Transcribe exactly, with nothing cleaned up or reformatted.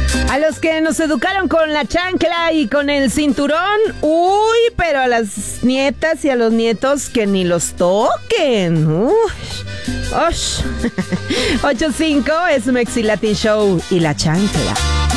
A los que nos educaron con la chancla y con el cinturón, uy, pero a las nietas y a los nietos que ni los toquen. Uy, ocho cinco es Mexi Latin Show y la chancla.